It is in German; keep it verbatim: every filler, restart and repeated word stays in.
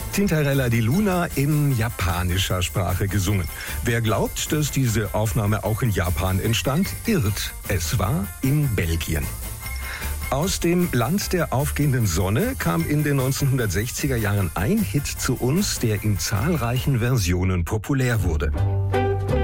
Tintarella di Luna in japanischer Sprache gesungen. Wer glaubt, dass diese Aufnahme auch in Japan entstand, irrt. Es war in Belgien. Aus dem Land der aufgehenden Sonne kam in den neunzehnhundertsechziger Jahren ein Hit zu uns, der in zahlreichen Versionen populär wurde.